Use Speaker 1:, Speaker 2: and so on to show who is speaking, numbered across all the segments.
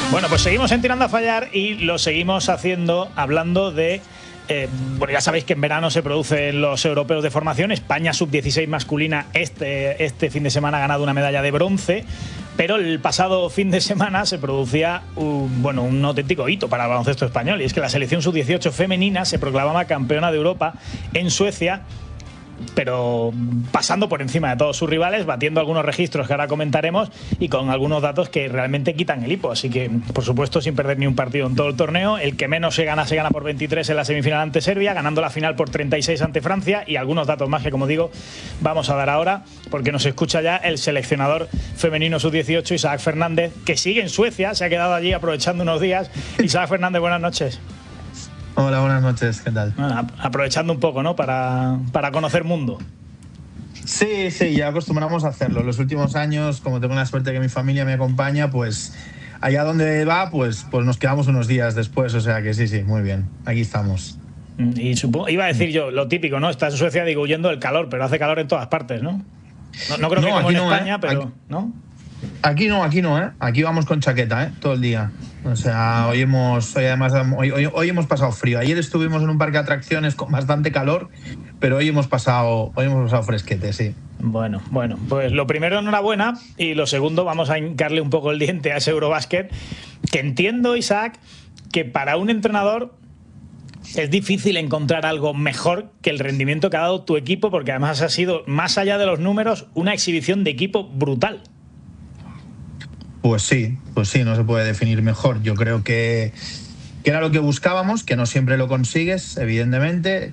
Speaker 1: Bueno, pues seguimos en Tirando a Fallar y lo seguimos haciendo hablando de... bueno, ya sabéis que en verano se producen los europeos de formación. España sub-16 masculina este fin de semana ha ganado una medalla de bronce, pero el pasado fin de semana se producía un auténtico hito para el baloncesto español, y es que la selección sub-18 femenina se proclamaba campeona de Europa en Suecia, pero pasando por encima de todos sus rivales, batiendo algunos registros que ahora comentaremos y con algunos datos que realmente quitan el hipo. Así que, por supuesto, sin perder ni un partido en todo el torneo. El que menos se gana por 23 en la semifinal ante Serbia, ganando la final por 36 ante Francia, y algunos datos más que, como digo, vamos a dar ahora, porque nos escucha ya el seleccionador femenino sub-18, Isaac Fernández, que sigue en Suecia, se ha quedado allí aprovechando unos días. Isaac Fernández, buenas noches.
Speaker 2: Hola, buenas noches, ¿qué tal?
Speaker 1: Bueno, aprovechando un poco, ¿no? Para conocer mundo.
Speaker 2: Sí, ya acostumbramos a hacerlo. Los últimos años, como tengo la suerte que mi familia me acompaña, pues allá donde va, pues nos quedamos unos días después. O sea que sí, muy bien. Aquí estamos.
Speaker 1: Y iba a decir yo, lo típico, ¿no? Estás en Suecia, digo, huyendo del calor, pero hace calor en todas partes, ¿no? No creo que como en España, pero...
Speaker 2: Aquí,
Speaker 1: ¿no?
Speaker 2: Aquí no, ¿eh? Aquí vamos con chaqueta, todo el día. O sea, hoy hemos pasado frío. Ayer estuvimos en un parque de atracciones con bastante calor, pero hoy hemos pasado fresquete, sí.
Speaker 1: Bueno, pues lo primero, enhorabuena, y lo segundo, vamos a hincarle un poco el diente a ese Eurobásquet, que entiendo, Isaac, que para un entrenador es difícil encontrar algo mejor que el rendimiento que ha dado tu equipo, porque además ha sido, más allá de los números, una exhibición de equipo brutal.
Speaker 2: Pues sí, no se puede definir mejor. Yo creo que era lo que buscábamos, que no siempre lo consigues, evidentemente,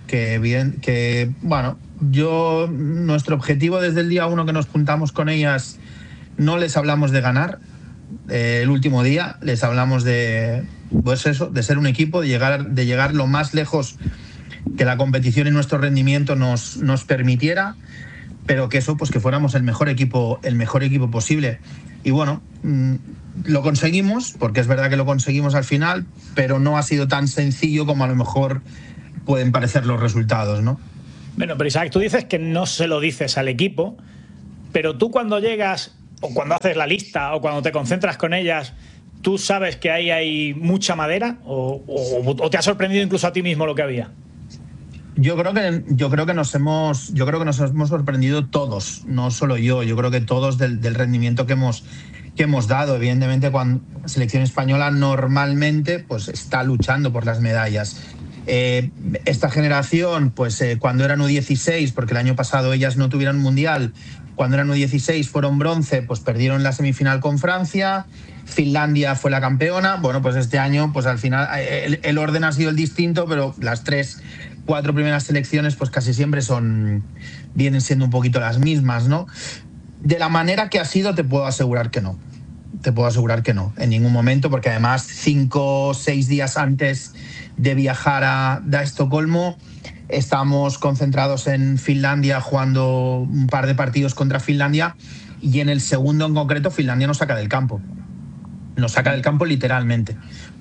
Speaker 2: nuestro objetivo desde el día 1 que nos juntamos con ellas, no les hablamos de ganar el último día, les hablamos de ser un equipo, de llegar lo más lejos que la competición y nuestro rendimiento nos permitiera, pero que eso, pues que fuéramos el mejor equipo posible. Y bueno, lo conseguimos, porque es verdad que lo conseguimos al final, pero no ha sido tan sencillo como a lo mejor pueden parecer los resultados, ¿no?
Speaker 1: Bueno, pero Isaac, tú dices que no se lo dices al equipo, pero tú cuando llegas, o cuando haces la lista, o cuando te concentras con ellas, ¿tú sabes que ahí hay mucha madera? ¿O te ha sorprendido incluso a ti mismo lo que había?
Speaker 2: Yo creo que nos hemos sorprendido todos, no solo yo. Yo creo que todos del rendimiento que hemos dado. Evidentemente, cuando la selección española normalmente pues está luchando por las medallas. Esta generación, pues cuando eran U16, porque el año pasado ellas no tuvieron mundial, cuando eran U16 fueron bronce, pues perdieron la semifinal con Francia. Finlandia fue la campeona. Bueno, pues este año, pues al final el orden ha sido el distinto, pero las 4 primeras selecciones pues casi siempre vienen siendo un poquito las mismas, ¿no? De la manera que ha sido, te puedo asegurar que no, en ningún momento, porque además 5 o 6 días antes de viajar a Estocolmo estamos concentrados en Finlandia jugando un par de partidos contra Finlandia, y en el segundo en concreto Finlandia nos saca del campo literalmente.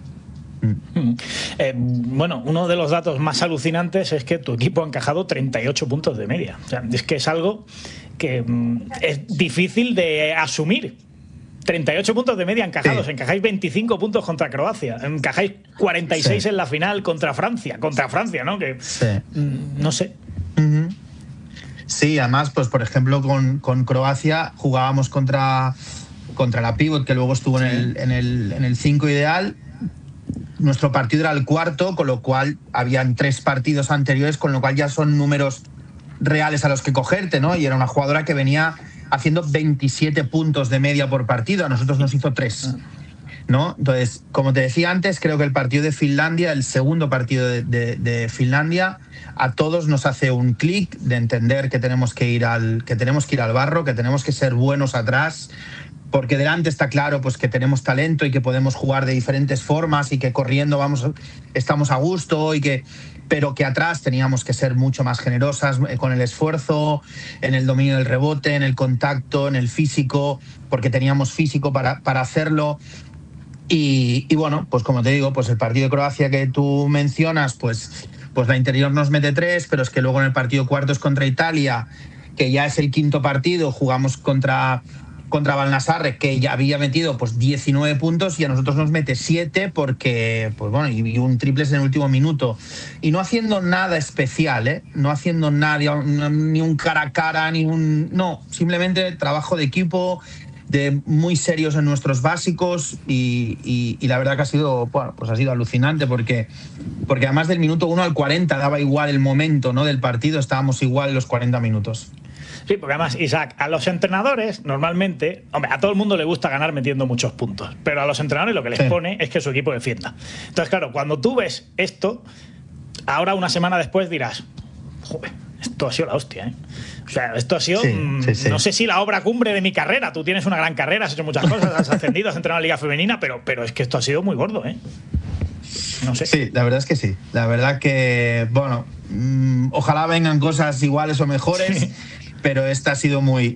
Speaker 1: Bueno, uno de los datos más alucinantes es que tu equipo ha encajado 38 puntos de media. O sea, es que es algo que es difícil de asumir. 38 puntos de media encajados. Sí. Encajáis 25 puntos contra Croacia. Encajáis 46 en la final contra Francia, ¿no? Que no sé.
Speaker 2: Sí, además, pues por ejemplo, con Croacia jugábamos contra la pivot, que luego estuvo en el 5 ideal. Nuestro partido era el cuarto, con lo cual habían 3 partidos anteriores, con lo cual ya son números reales a los que cogerte, ¿no? Y era una jugadora que venía haciendo 27 puntos de media por partido, a nosotros nos hizo 3, ¿no? Entonces, como te decía antes, creo que el partido de Finlandia, el segundo partido de Finlandia, a todos nos hace un clic de entender que tenemos que ir al barro, que tenemos que ser buenos atrás, porque delante está claro pues que tenemos talento y que podemos jugar de diferentes formas y que corriendo estamos a gusto, pero que atrás teníamos que ser mucho más generosas con el esfuerzo, en el dominio del rebote, en el contacto, en el físico, porque teníamos físico para hacerlo. Y bueno, pues como te digo, pues el partido de Croacia que tú mencionas, pues la interior nos mete 3, pero es que luego en el partido cuartos contra Italia, que ya es el quinto partido, jugamos contra contra Balnasarre, que ya había metido pues 19 puntos y a nosotros nos mete 7 porque, pues bueno, y un triples en el último minuto. Y no haciendo nada especial, ¿eh? No haciendo nada, ni un cara a cara, no, simplemente trabajo de equipo, de muy serios en nuestros básicos y la verdad que ha sido, bueno, pues ha sido alucinante porque además del minuto 1 al 40 daba igual el momento, ¿no?, del partido, estábamos igual en los 40 minutos.
Speaker 1: Sí, porque además, Isaac, a los entrenadores normalmente, hombre, a todo el mundo le gusta ganar metiendo muchos puntos, pero a los entrenadores lo que les pone es que su equipo defienda. Entonces, claro, cuando tú ves esto, ahora una semana después dirás, joder, esto ha sido la hostia, ¿eh? O sea, esto ha sido, no sé si la obra cumbre de mi carrera. Tú tienes una gran carrera, has hecho muchas cosas, has ascendido, has entrenado en la Liga Femenina, pero es que esto ha sido muy gordo, ¿eh? No sé.
Speaker 2: Sí, la verdad es que sí. La verdad que, bueno, ojalá vengan cosas iguales o mejores. Sí. Pero esta ha sido muy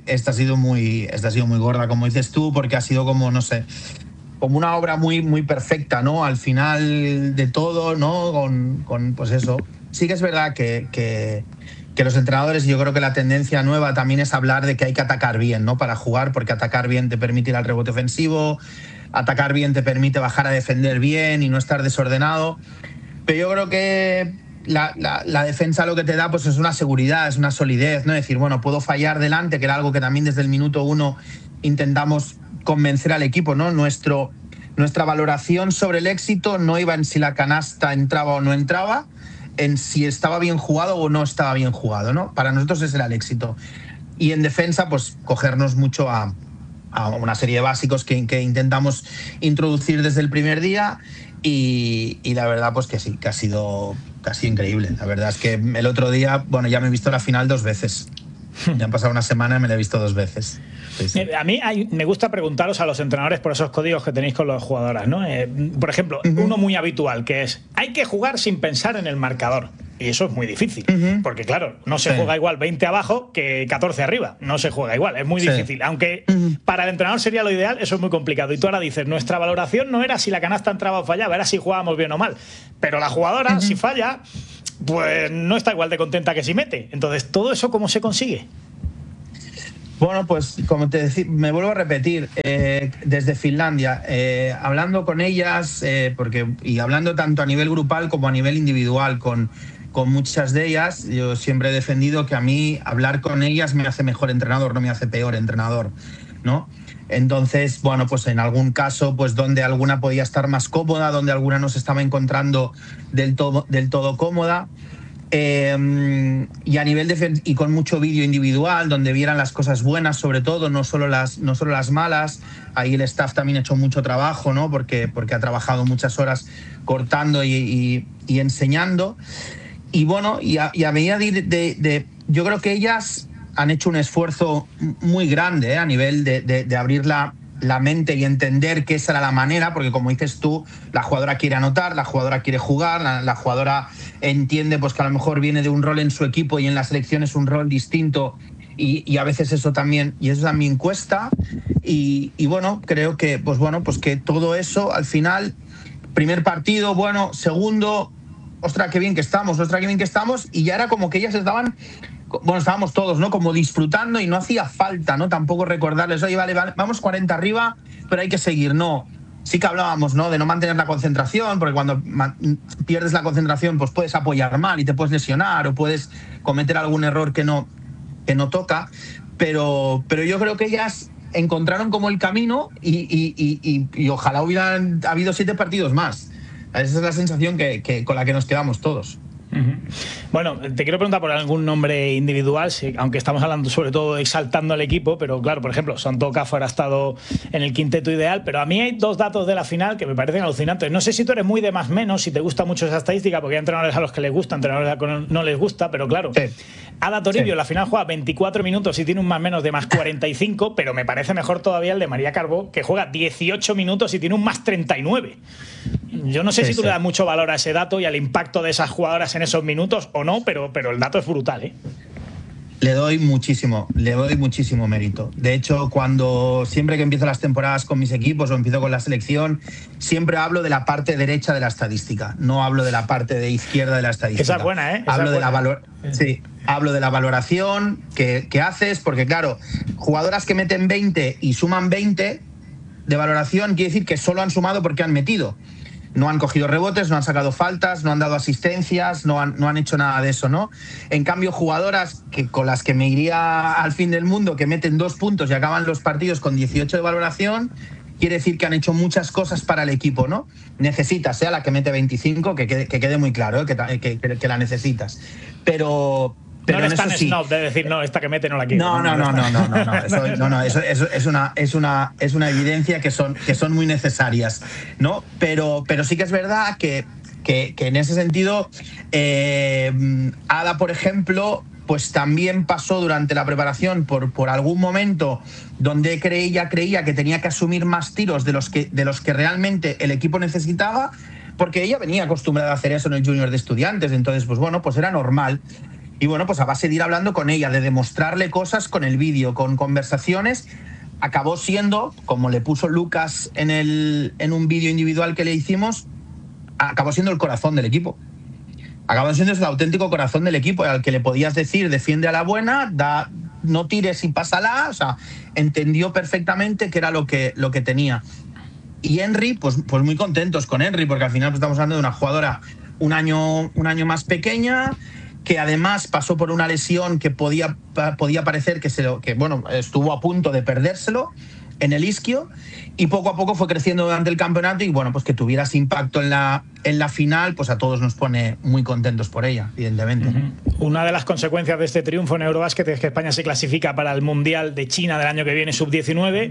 Speaker 2: gorda, como dices tú, porque ha sido como, no sé, como una obra muy, muy perfecta, ¿no? Al final de todo, ¿no? Con pues eso. Sí que es verdad que los entrenadores, y yo creo que la tendencia nueva también es hablar de que hay que atacar bien, ¿no? Para jugar, porque atacar bien te permite ir al rebote ofensivo, atacar bien te permite bajar a defender bien y no estar desordenado. Pero yo creo que la defensa lo que te da pues es una seguridad, es una solidez, ¿no? Es decir, bueno, puedo fallar delante, que era algo que también desde el minuto 1 intentamos convencer al equipo, ¿no? Nuestra valoración sobre el éxito no iba en si la canasta entraba o no entraba, en si estaba bien jugado o no estaba bien jugado, ¿no? Para nosotros ese era el éxito. Y en defensa, pues cogernos mucho a una serie de básicos que intentamos introducir desde el primer día. Y la verdad, pues que sí, que ha sido casi increíble. La verdad es que el otro día, bueno, ya me he visto la final 2 veces. Ya han pasado una semana y me la he visto 2 veces. Sí, sí.
Speaker 1: A mí me gusta preguntaros a los entrenadores por esos códigos que tenéis con las jugadoras, ¿no? Por ejemplo, uno muy habitual, que es, hay que jugar sin pensar en el marcador. Y eso es muy difícil, porque claro, no se juega igual 20 abajo que 14 arriba, no se juega igual, es muy difícil, aunque para el entrenador sería lo ideal, eso es muy complicado. Y tú ahora dices, nuestra valoración no era si la canasta entraba o fallaba, era si jugábamos bien o mal, pero la jugadora, si falla, pues no está igual de contenta que si mete. Entonces, ¿todo eso cómo se consigue?
Speaker 2: Bueno, pues como te decía, me vuelvo a repetir, desde Finlandia, hablando con ellas, y hablando tanto a nivel grupal como a nivel individual con muchas de ellas, yo siempre he defendido que a mí hablar con ellas me hace mejor entrenador, no me hace peor entrenador, ¿no? Entonces, bueno, pues en algún caso, pues donde alguna podía estar más cómoda, donde alguna no se estaba encontrando del todo cómoda, y a nivel y con mucho vídeo individual, donde vieran las cosas buenas, sobre todo, no solo las malas. Ahí el staff también ha hecho mucho trabajo, ¿no? Porque ha trabajado muchas horas cortando y enseñando. Y bueno, y a medida yo creo que ellas han hecho un esfuerzo muy grande, a nivel de abrir la mente y entender que esa era la manera, porque como dices tú, la jugadora quiere anotar, la jugadora quiere jugar, la jugadora entiende pues que a lo mejor viene de un rol en su equipo y en la selección es un rol distinto, y a veces eso también cuesta, y bueno, creo que pues que todo eso al final, primer partido, bueno, segundo, ostras, qué bien que estamos, y ya era como que ellas estábamos todos, ¿no? Como disfrutando, y no hacía falta, ¿no? Tampoco recordarles, oye, vale, vamos 40 arriba, pero hay que seguir, no. Sí que hablábamos, ¿no? De no mantener la concentración, porque cuando pierdes la concentración, pues puedes apoyar mal y te puedes lesionar o puedes cometer algún error que no toca, pero yo creo que ellas encontraron como el camino y ojalá hubieran habido 7 partidos más. Esa es la sensación con la que nos quedamos todos.
Speaker 1: Bueno, te quiero preguntar por algún nombre individual, aunque estamos hablando sobre todo exaltando al equipo, pero claro, por ejemplo, Santo Okafor ha estado en el quinteto ideal, pero a mí hay 2 datos de la final que me parecen alucinantes. No sé si tú eres muy de más menos, si te gusta mucho esa estadística, porque hay entrenadores a los que les gusta, entrenadores a los que no les gusta, pero claro, Ada Toribio en la final juega 24 minutos y tiene un más menos de más 45, pero me parece mejor todavía el de María Carbó, que juega 18 minutos y tiene un más 39. Yo no sé si tú le das mucho valor a ese dato y al impacto de esas jugadoras en esos minutos o no, pero el dato es brutal, ¿eh?
Speaker 2: Le doy muchísimo mérito. De hecho, siempre que empiezo las temporadas con mis equipos o empiezo con la selección, siempre hablo de la parte derecha de la estadística, no hablo de la parte de izquierda de la estadística.
Speaker 1: Esa es buena, ¿eh?
Speaker 2: Hablo de la valor. Sí. hablo de la valoración que haces, porque claro, jugadoras que meten 20 y suman 20 de valoración, quiere decir que solo han sumado porque han metido. No han cogido rebotes, no han sacado faltas, no han dado asistencias, no han hecho nada de eso, ¿no? En cambio, jugadoras con las que me iría al fin del mundo, que meten 2 puntos y acaban los partidos con 18 de valoración, quiere decir que han hecho muchas cosas para el equipo, ¿no? Necesitas, la que mete 25, que quede muy claro, que la necesitas. Pero
Speaker 1: no eres tan snob de decir, no, esta que mete no la quiero.
Speaker 2: No. Eso es una evidencia que son muy necesarias, ¿no? Pero sí que es verdad que en ese sentido, Ada, por ejemplo, pues también pasó durante la preparación por algún momento donde creía que tenía que asumir más tiros de los que realmente el equipo necesitaba, porque ella venía acostumbrada a hacer eso en el Junior de Estudiantes. Entonces, pues bueno, pues era normal. Y bueno, pues a base de ir hablando con ella, de demostrarle cosas con el vídeo, con conversaciones, acabó siendo, como le puso Lucas en un vídeo individual que le hicimos, acabó siendo el corazón del equipo. Acabó siendo el auténtico corazón del equipo, al que le podías decir, defiende a la buena, no tires y pásala. O sea, entendió perfectamente qué era lo que tenía. Y Henry, pues muy contentos con Henry, porque al final pues estamos hablando de una jugadora un año más pequeña, que además pasó por una lesión que podía parecer que estuvo a punto de perdérselo en el isquio, y poco a poco fue creciendo durante el campeonato, y bueno, pues que tuviera ese impacto en la final, pues a todos nos pone muy contentos por ella, evidentemente.
Speaker 1: Una de las consecuencias de este triunfo en Eurobásquet es que España se clasifica para el Mundial de China del año que viene, sub-19.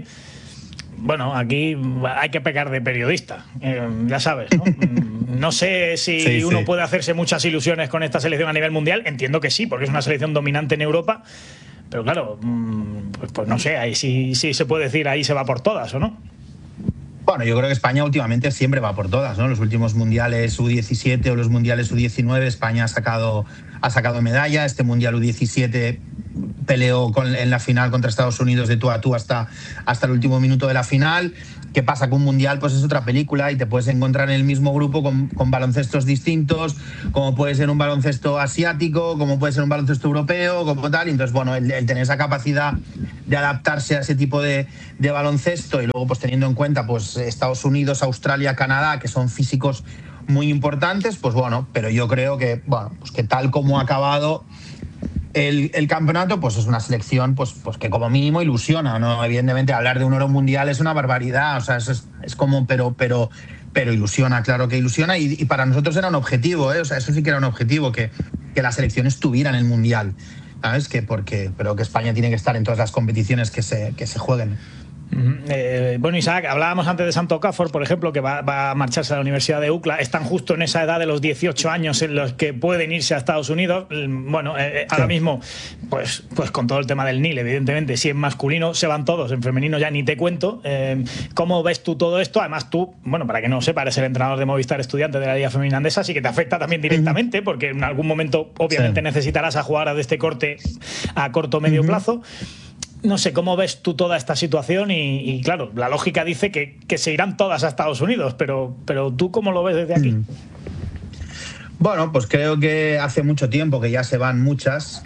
Speaker 1: Bueno, aquí hay que pecar de periodista, ya sabes, ¿no? No sé si uno puede hacerse muchas ilusiones con esta selección a nivel mundial. Entiendo que sí, porque es una selección dominante en Europa. Pero claro, pues no sé, ahí sí se puede decir, ahí se va por todas, ¿o no?
Speaker 2: Bueno, yo creo que España últimamente siempre va por todas, ¿no? Los últimos mundiales U17 o los mundiales U19, España ha sacado medalla. Este mundial U17 peleó en la final contra Estados Unidos de tú a tú hasta el último minuto de la final. ¿Qué pasa? Que un mundial pues es otra película, y te puedes encontrar en el mismo grupo con baloncestos distintos, como puede ser un baloncesto asiático, como puede ser un baloncesto europeo, como tal. Y entonces, bueno, el tener esa capacidad de adaptarse a ese tipo de baloncesto, y luego pues teniendo en cuenta pues Estados Unidos, Australia, Canadá, que son físicos muy importantes, pues bueno, pero yo creo que, bueno, pues que tal como ha acabado el campeonato, pues es una selección pues que como mínimo ilusiona, ¿no? Evidentemente hablar de un oro mundial es una barbaridad, o sea, es como, pero ilusiona, claro que ilusiona, y para nosotros era un objetivo, o sea, eso sí que era un objetivo, que la selección estuviera en el mundial, ¿sabes? Pero que España tiene que estar en todas las competiciones que se jueguen.
Speaker 1: Bueno, Isaac, hablábamos antes de Santo Okafor, por ejemplo, que va a marcharse a la Universidad de UCLA. Están justo en esa edad de los 18 años en los que pueden irse a Estados Unidos. Bueno, ahora mismo, pues con todo el tema del NIL, evidentemente, si en masculino se van todos, en femenino ya ni te cuento. ¿Cómo ves tú todo esto? Además tú, bueno, para que no sepa, eres el entrenador de Movistar Estudiantes de la Liga Femenina Andesa, así que te afecta también directamente, porque en algún momento obviamente necesitarás a jugadoras de este corte a corto o medio plazo. No sé, ¿cómo ves tú toda esta situación? Y claro, la lógica dice que se irán todas a Estados Unidos, pero ¿tú cómo lo ves desde aquí?
Speaker 2: Bueno, pues creo que hace mucho tiempo que ya se iban muchas,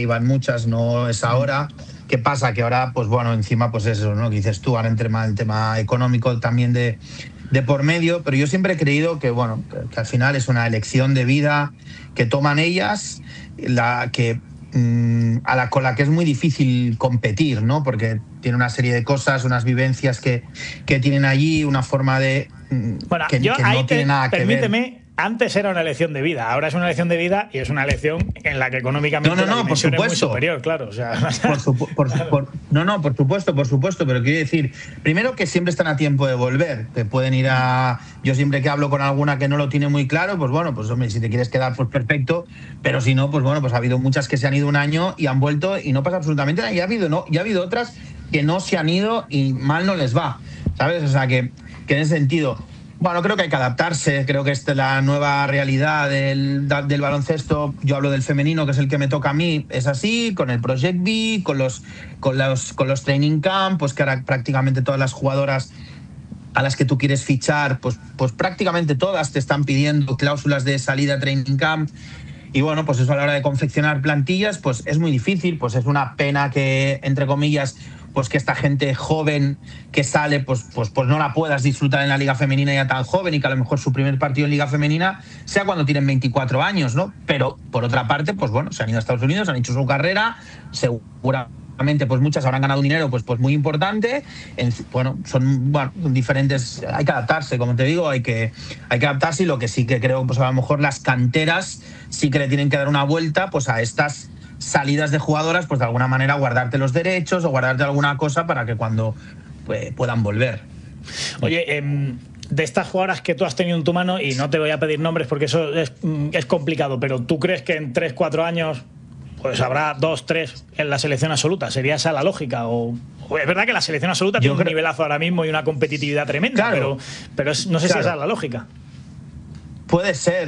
Speaker 2: no es ahora. ¿Qué pasa? Que ahora, pues bueno, encima pues eso, ¿no? Que dices tú, ahora el tema económico también de por medio, pero yo siempre he creído que, bueno, que al final es una elección de vida que toman ellas, con la que es muy difícil competir, ¿no? Porque tiene una serie de cosas, unas vivencias que tienen allí, una forma de
Speaker 1: bueno, que no tiene nada que ver. Permíteme, antes era una elección de vida, ahora es una elección de vida, y es una elección en la que económicamente la dimensión es muy superior, claro. O sea. Por supuesto, pero quiero decir, primero que siempre están a tiempo de volver, que pueden ir yo siempre que hablo con alguna que no lo tiene muy claro, pues bueno, pues hombre, si te quieres quedar, pues perfecto, pero si no, pues bueno, pues ha habido muchas que se han ido un año y han vuelto y no pasa absolutamente nada, y ha habido otras que no se han ido y mal no les va, ¿sabes? O sea, que en ese sentido, bueno, creo que hay que adaptarse, creo que esta es la nueva realidad del baloncesto. Yo hablo del femenino, que es el que me toca a mí, es así, con el Project B, con los training camp, pues que ahora prácticamente todas las jugadoras a las que tú quieres fichar, pues prácticamente todas te están pidiendo cláusulas de salida a training camp.
Speaker 2: Y bueno, pues eso a la hora de confeccionar plantillas, pues es muy difícil, pues es una pena que, entre comillas, pues que esta gente joven que sale, pues no la puedas disfrutar en la Liga Femenina ya tan joven, y que a lo mejor su primer partido en Liga Femenina sea cuando tienen 24 años, ¿no? Pero, por otra parte, pues bueno, se han ido a Estados Unidos, han hecho su carrera, seguramente pues muchas habrán ganado dinero pues muy importante. Son diferentes, hay que adaptarse, como te digo, hay que adaptarse, y lo que sí que creo, pues a lo mejor las canteras sí que le tienen que dar una vuelta pues a estas salidas de jugadoras, pues de alguna manera guardarte los derechos o guardarte alguna cosa para que cuando puedan volver.
Speaker 1: Oye, de estas jugadoras que tú has tenido en tu mano, y no te voy a pedir nombres porque eso es complicado, pero ¿tú crees que en 3-4 años pues habrá 2-3 en la selección absoluta? ¿Sería esa la lógica? O es verdad que la selección absoluta tiene un nivelazo ahora mismo y una competitividad tremenda, claro, pero no sé si esa es la lógica.
Speaker 2: Puede ser,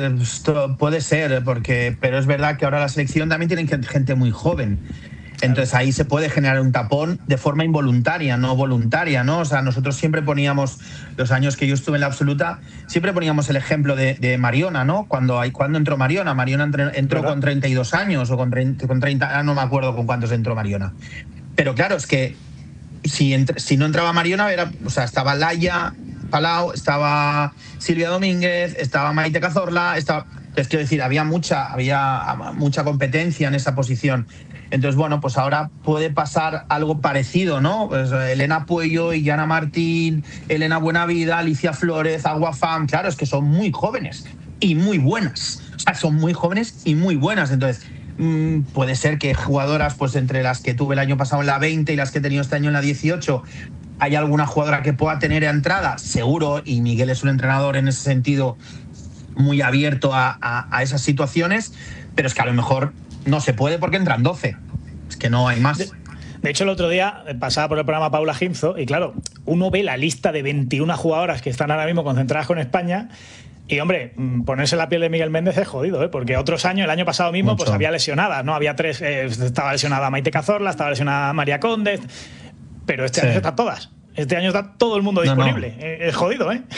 Speaker 2: pero es verdad que ahora la selección también tiene gente muy joven. Entonces ahí se puede generar un tapón de forma involuntaria, no voluntaria, ¿no? O sea, nosotros siempre poníamos, los años que yo estuve en la absoluta, siempre poníamos el ejemplo de Mariona, ¿no? Cuando entró Mariona. Mariona entró con 32 años o con 30, no me acuerdo con cuántos entró Mariona. Pero claro, es que si no entraba Mariona, estaba Laia Palau, estaba Silvia Domínguez, estaba Maite Cazorla, es decir, había mucha competencia en esa posición. Entonces, bueno, pues ahora puede pasar algo parecido, ¿no? Pues Elena Puello, Illana Martín, Elena Buenavida, Alicia Flores, Aguafam, claro, es que son muy jóvenes y muy buenas. O sea, son muy jóvenes y muy buenas. Entonces, puede ser que jugadoras, pues entre las que tuve el año pasado en la 20 y las que he tenido este año en la 18, hay alguna jugadora que pueda tener entrada, seguro, y Miguel es un entrenador en ese sentido muy abierto a esas situaciones, pero es que a lo mejor no se puede porque entran 12. Es que no hay más.
Speaker 1: De hecho, el otro día pasaba por el programa Paula Ginzo y claro, uno ve la lista de 21 jugadoras que están ahora mismo concentradas con España. Y, hombre, ponerse la piel de Miguel Méndez es jodido, ¿eh? Porque otros años, el año pasado mismo, pues había lesionadas, ¿no? Había 3, estaba lesionada Maite Cazorla, estaba lesionada María Conde, pero este año están todas. Este año está todo el mundo disponible. Es jodido, ¿eh?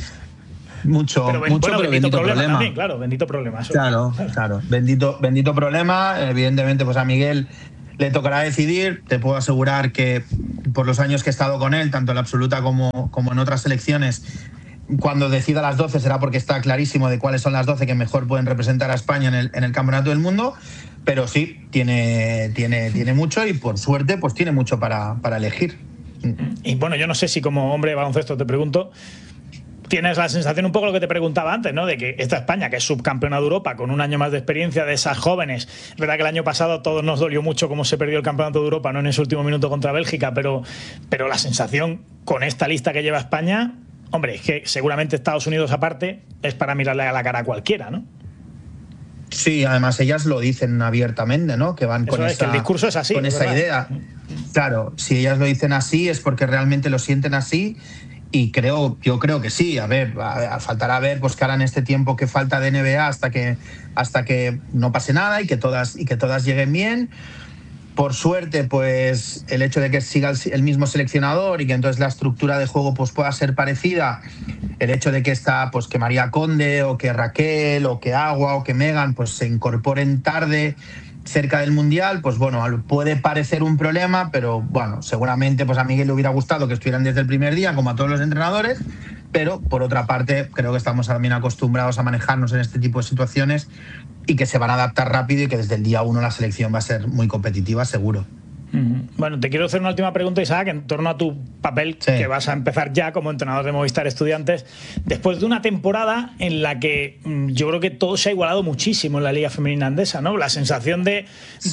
Speaker 2: Mucho, pero bendito problema.
Speaker 1: También, claro, bendito problema. Eso.
Speaker 2: Claro. Bendito problema. Evidentemente, pues a Miguel le tocará decidir. Te puedo asegurar que por los años que he estado con él, tanto en la absoluta como en otras selecciones, cuando decida las 12 será porque está clarísimo de cuáles son las 12 que mejor pueden representar a España en el Campeonato del Mundo. Pero sí, tiene mucho, y por suerte pues tiene mucho para elegir.
Speaker 1: Y bueno, yo no sé si como hombre de baloncesto te pregunto, tienes la sensación un poco lo que te preguntaba antes, ¿no? De que esta España, que es subcampeona de Europa, con un año más de experiencia de esas jóvenes, es verdad que el año pasado a todos nos dolió mucho cómo se perdió el Campeonato de Europa, no en ese último minuto contra Bélgica, pero la sensación con esta lista que lleva España, hombre, es que seguramente Estados Unidos aparte es para mirarle a la cara a cualquiera, ¿no?
Speaker 2: Sí, además ellas lo dicen abiertamente, ¿no? Que van con
Speaker 1: que el discurso es así,
Speaker 2: con esa idea. Claro, si ellas lo dicen así es porque realmente lo sienten así, y yo creo que sí. A ver, faltará ver pues que harán este tiempo que falta de NBA hasta que no pase nada y que todas lleguen bien. Por suerte, pues el hecho de que siga el mismo seleccionador y que entonces la estructura de juego pues pueda ser parecida, el hecho de que que María Conde o que Raquel o que Agua o que Megan pues se incorporen tarde cerca del Mundial, pues bueno, puede parecer un problema, pero bueno, seguramente pues a Miguel le hubiera gustado que estuvieran desde el primer día, como a todos los entrenadores, pero por otra parte creo que estamos también acostumbrados a manejarnos en este tipo de situaciones y que se van a adaptar rápido, y que desde el día 1 la selección va a ser muy competitiva, seguro.
Speaker 1: Bueno, te quiero hacer una última pregunta, Isaac, en torno a tu papel que vas a empezar ya como entrenador de Movistar Estudiantes, después de una temporada en la que yo creo que todo se ha igualado muchísimo en la Liga Femenina Andesa, ¿no? La sensación de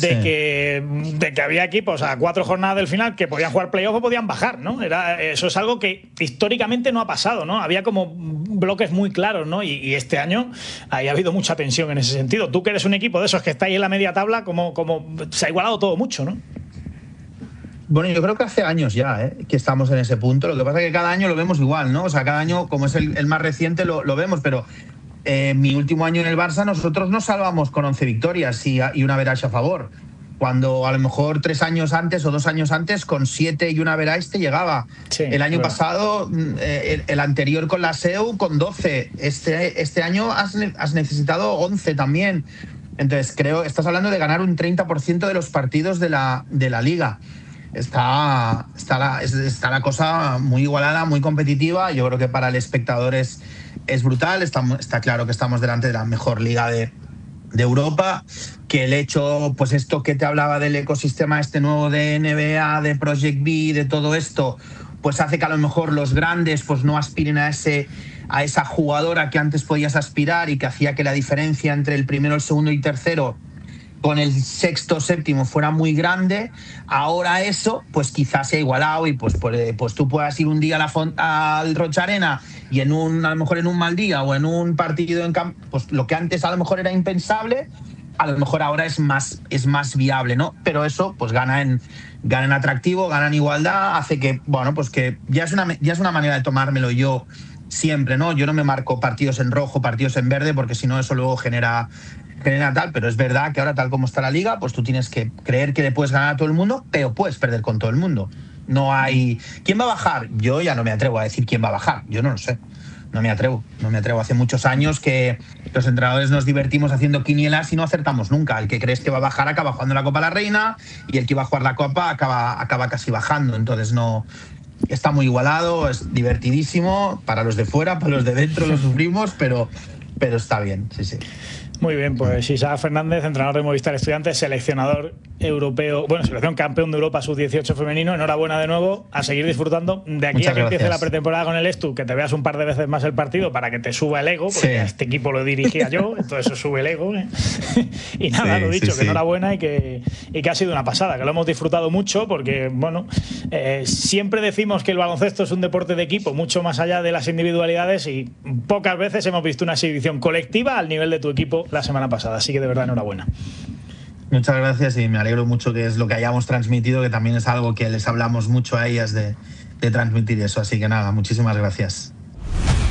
Speaker 1: que había equipos a 4 jornadas del final que podían jugar playoff o podían bajar, ¿no? Eso es algo que históricamente no ha pasado, ¿no? Había como bloques muy claros, ¿no? Y este año ahí ha habido mucha tensión en ese sentido. Tú que eres un equipo de esos que está ahí en la media tabla, como se ha igualado todo mucho, ¿no?
Speaker 2: Bueno, yo creo que hace años ya que estamos en ese punto. Lo que pasa es que cada año lo vemos igual, ¿no? O sea, cada año, como es el más reciente, lo vemos, pero mi último año en el Barça nosotros nos salvamos con 11 victorias y una average a favor. Cuando a lo mejor 3 años antes o 2 años antes con 7 y una average te llegaba. Sí, el año pasado, el anterior con la SEU con 12. Este año has necesitado 11 también. Entonces, estás hablando de ganar un 30% de los partidos de la liga. Está la cosa muy igualada, muy competitiva. Yo creo que para el espectador es brutal. Está claro que estamos delante de la mejor liga de Europa, que el hecho, pues esto que te hablaba del ecosistema este nuevo de NBA, de Project B, de todo esto, pues hace que a lo mejor los grandes pues no aspiren a esa jugadora que antes podías aspirar y que hacía que la diferencia entre el primero, el segundo y tercero con el sexto, séptimo fuera muy grande. Ahora eso, pues quizás se ha igualado y pues tú puedas ir un día al Rocha Arena y a lo mejor en un mal día o en un partido en campo, pues lo que antes a lo mejor era impensable, a lo mejor ahora es más viable, ¿no? Pero eso pues gana en atractivo, gana en igualdad, hace que, bueno, pues que ya es una manera de tomármelo yo siempre, ¿no? Yo no me marco partidos en rojo, partidos en verde, porque si no eso luego genera tal, pero es verdad que ahora tal como está la liga, pues tú tienes que creer que le puedes ganar a todo el mundo, pero puedes perder con todo el mundo. No hay... ¿Quién va a bajar? Yo ya no me atrevo a decir quién va a bajar, yo no lo sé. No me atrevo. Hace muchos años que los entrenadores nos divertimos haciendo quinielas y no acertamos nunca. El que crees que va a bajar acaba jugando la Copa de la Reina y el que va a jugar la Copa acaba casi bajando. Entonces no... Está muy igualado, es divertidísimo para los de fuera, para los de dentro lo sufrimos, pero está bien, sí.
Speaker 1: Muy bien, pues Isaac Fernández, entrenador de Movistar Estudiantes, seleccionador europeo, selección campeón de Europa sub-18 femenino. Enhorabuena de nuevo, a seguir disfrutando. De aquí a que empiece la pretemporada con el Estu, que te veas un par de veces más el partido para que te suba el ego, porque a este equipo lo dirigía yo, entonces eso sube el ego. Y nada, lo dicho, que enhorabuena y que ha sido una pasada, que lo hemos disfrutado mucho, porque siempre decimos que el baloncesto es un deporte de equipo, mucho más allá de las individualidades, y pocas veces hemos visto una exhibición colectiva al nivel de tu equipo la semana pasada, así que de verdad enhorabuena.
Speaker 2: Muchas gracias y me alegro mucho que es lo que hayamos transmitido, que también es algo que les hablamos mucho a ellas de transmitir eso, así que nada, muchísimas gracias.